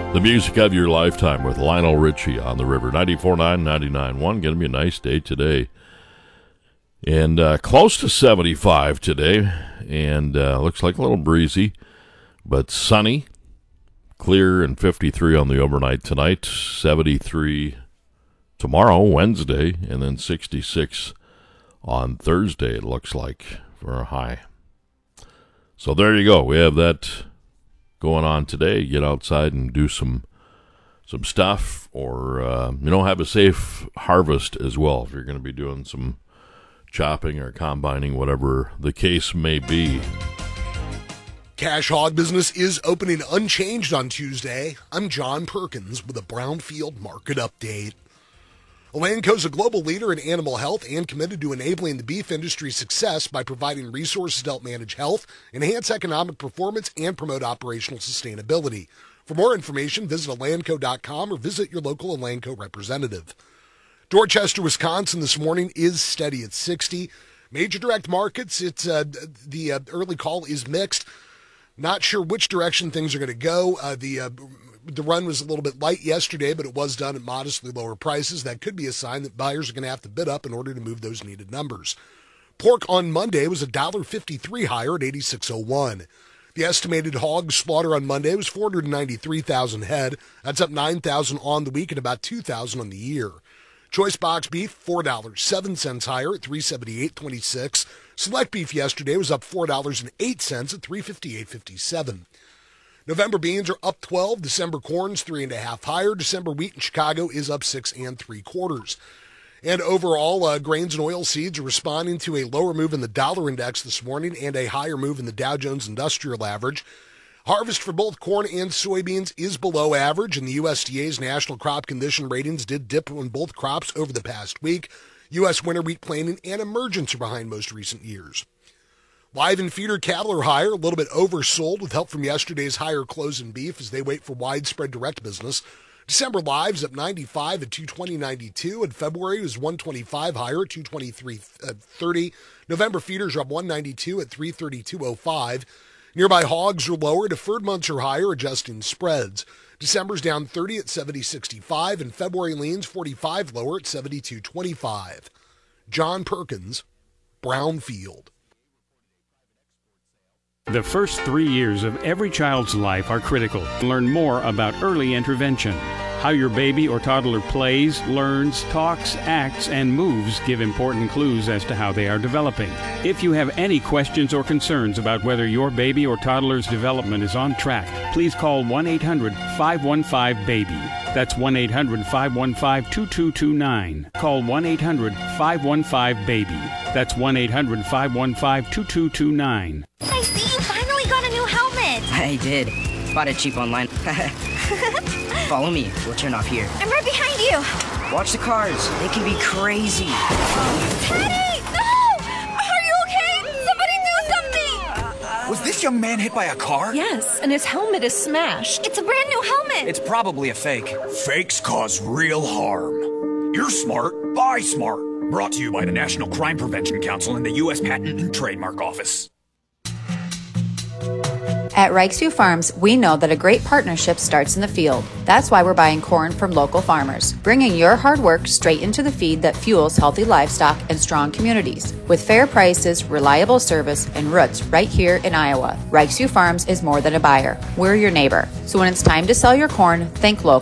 The music of your lifetime with Lionel Richie on the river. 94.9, 99.1. Going to be a nice day today. And close to 75 today. And looks like a little breezy, but sunny. Clear and 53 on the overnight tonight. 73 tomorrow, Wednesday. And then 66 on Thursday, it looks like, for a high. So there you go. We have that going on today. Get outside and do some stuff, or have a safe harvest as well if you're going to be doing some chopping or combining, whatever the case may be. Cash hog business is opening unchanged on Tuesday. I'm John Perkins with a Brownfield market update. Elanco is a global leader in animal health and committed to enabling the beef industry's success by providing resources to help manage health, enhance economic performance, and promote operational sustainability. For more information, visit elanco.com or visit your local Elanco representative. Dorchester, Wisconsin this morning is steady at 60. Major direct markets, it's the early call is mixed. Not sure which direction things are going to go. The run was a little bit light yesterday, but it was done at modestly lower prices. That could be a sign that buyers are going to have to bid up in order to move those needed numbers. Pork on Monday was $1.53 higher at $86.01. The estimated hog slaughter on Monday was 493,000 head. That's up 9,000 on the week and about 2,000 on the year. Choice box beef, $4.07 higher at $378.26. Select beef yesterday was up $4.08 at $358.57. November beans are up 12. December corn's 3.5 higher. December wheat in Chicago is up 6 3/4. And overall, grains and oil seeds are responding to a lower move in the dollar index this morning and a higher move in the Dow Jones Industrial Average. Harvest for both corn and soybeans is below average, and the USDA's national crop condition ratings did dip on both crops over the past week. U.S. winter wheat planting and emergence are behind most recent years. Live and feeder cattle are higher, a little bit oversold with help from yesterday's higher close in beef as they wait for widespread direct business. December lives up 95 at 220.92, and February was 125 higher at 223.30. November feeders are up 192 at 332.05. Nearby hogs are lower. Deferred months are higher, adjusting spreads. December's down 30 at 70.65, and February leans 45 lower at 72.25. John Perkins, Brownfield. The first 3 years of every child's life are critical. Learn more about early intervention. How your baby or toddler plays, learns, talks, acts, and moves give important clues as to how they are developing. If you have any questions or concerns about whether your baby or toddler's development is on track, please call 1-800-515-BABY. That's 1-800-515-2229. Call 1-800-515-BABY. That's 1-800-515-2229. I see you finally got a new helmet. I did. Bought it cheap online. Follow me. We'll turn off here. I'm right behind you. Watch the cars. They can be crazy. Teddy! No! Are you okay? Somebody do something! Was this young man hit by a car? Yes, and his helmet is smashed. It's a brand new helmet. It's probably a fake. Fakes cause real harm. You're smart. Buy smart. Brought to you by the National Crime Prevention Council and the U.S. Patent and Trademark Office. At Reichsview Farms, we know that a great partnership starts in the field. That's why we're buying corn from local farmers, bringing your hard work straight into the feed that fuels healthy livestock and strong communities. With fair prices, reliable service, and roots right here in Iowa, Reichsview Farms is more than a buyer. We're your neighbor. So when it's time to sell your corn, think local.